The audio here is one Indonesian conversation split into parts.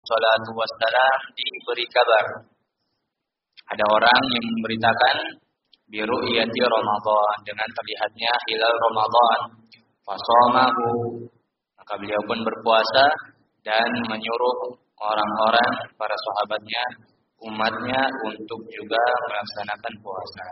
salatu wassalam diberi kabar. Ada orang yang memberitakan biru'yati Ramadan, dengan terlihatnya hilal Ramadan. Fasamahu, maka beliau pun berpuasa dan menyuruh orang-orang, para sahabatnya, umatnya untuk juga melaksanakan puasa.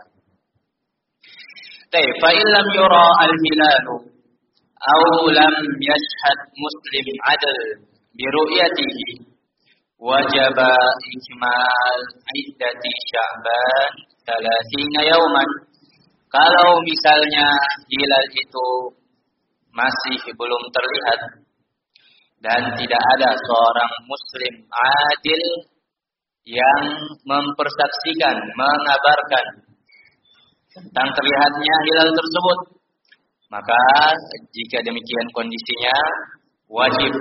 Fa illam yura al-hilalu aw lam yashhad muslim adl bi ru'yatihi wajaba ikmal iddati Sya'ban 30 yauman. Kalau misalnya hilal itu masih belum terlihat dan tidak ada seorang muslim adil yang mempersaksikan, mengabarkan tentang terlihatnya hilal tersebut, maka jika demikian kondisinya wajib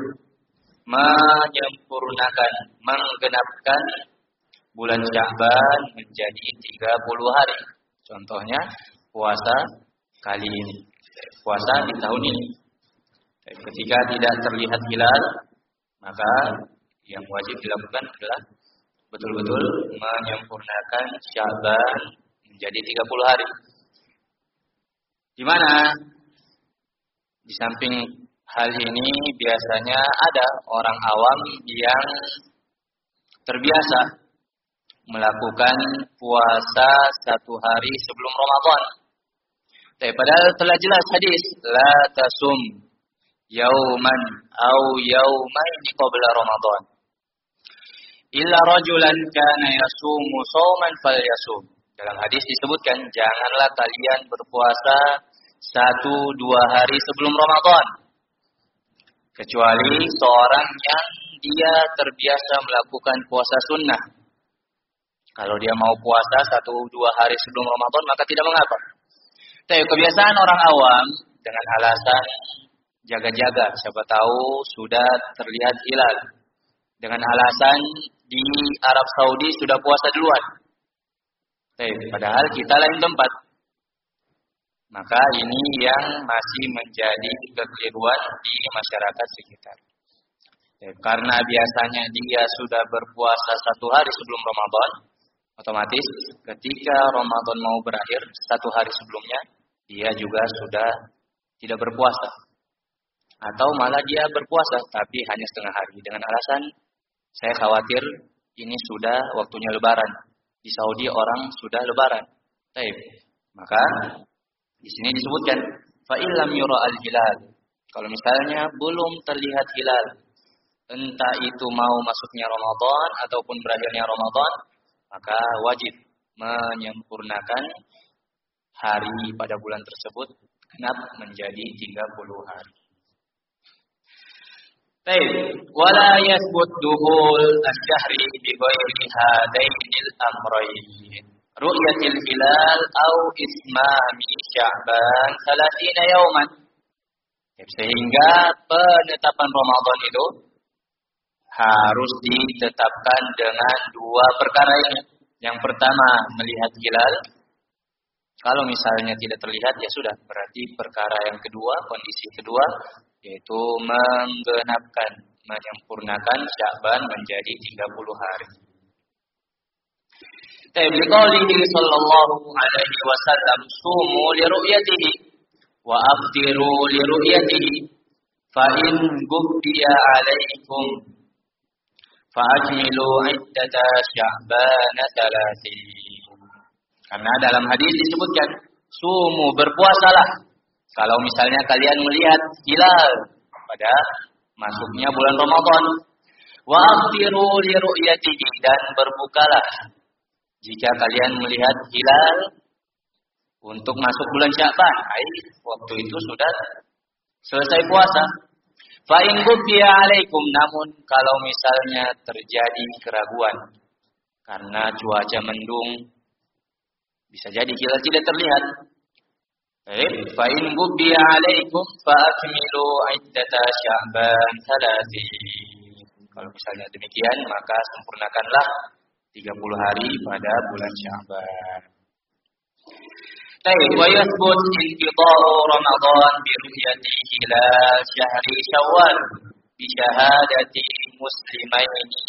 menyempurnakan, menggenapkan bulan Sya'ban menjadi 30 hari. Contohnya puasa kali ini, puasa di tahun ini. Ketika tidak terlihat hilal, maka yang wajib dilakukan adalah betul-betul menyempurnakan Sya'ban menjadi 30 hari. Di mana di samping hal ini biasanya ada orang awam yang terbiasa melakukan puasa 1 hari sebelum Ramadan. Padahal telah jelas hadis, la tasum yauman au yaumaini qabla Ramadan illa rajulan kana yasumu shauman falyasum. Dalam hadis disebutkan, janganlah kalian berpuasa 1-2 hari sebelum Ramadan, kecuali seorang yang dia terbiasa melakukan puasa sunnah. Kalau dia mau puasa 1-2 hari sebelum Ramadan, maka tidak mengapa. Tapi kebiasaan orang awam dengan alasan jaga-jaga, siapa tahu sudah terlihat hilal. Dengan alasan di Arab Saudi sudah puasa duluan. Padahal kita lain tempat. Maka ini yang masih menjadi kekeliruan di masyarakat sekitar. Karena biasanya dia sudah berpuasa 1 hari sebelum Ramadan, otomatis ketika Ramadan mau berakhir 1 hari sebelumnya, dia juga sudah tidak berpuasa. Atau malah dia berpuasa tapi hanya setengah hari dengan alasan saya khawatir ini sudah waktunya lebaran. Di Saudi orang sudah lebaran. Maka di sini disebutkan fa illam yura al-hilal. Kalau misalnya belum terlihat hilal, entah itu mau masuknya Ramadan ataupun berakhirnya Ramadan, maka wajib menyempurnakan hari pada bulan tersebut genap menjadi 30 hari. Wala yasbut duhul asy-syahri bi ghairi hadainil amrayn. Ru'yatil hilal au ismami Sya'ban 30 yauman. Sehingga penetapan Ramadan itu harus ditetapkan dengan 2 perkara ini. Yang pertama, melihat hilal. Kalau misalnya tidak terlihat, ya sudah. Berarti perkara yang kedua, kondisi kedua, yaitu menggenapkan, menyempurnakan Sya'ban menjadi 30 hari. Biqaulihi sallallahu alaihi wasallam, sumu li ru'yatihi wa aftiru li ru'yatihi fa in ghubbiya alaikum fa ajmilu iddata Sya'ban 30. Karena dalam hadis disebutkan, sumu, berpuasalah kalau misalnya kalian melihat hilal pada masuknya bulan Ramadan. Wa aftiru li ru'yatihi, dan berbukalah jika kalian melihat hilal untuk masuk bulan Sya'ban. Waktu itu sudah selesai puasa. Fa in ghubbiya alaikum, namun kalau misalnya terjadi keraguan karena cuaca mendung, bisa jadi hilal tidak terlihat. Fa in ghubbiya alaikum fa akmilu iddata Sya'ban 30. Kalau misalnya demikian, maka sempurnakanlah 30 hari pada bulan Sya'ban. Wa yathbut inqida'u Ramadan bi ru'yati hilal syahri Syawal bi syahadati muslimaini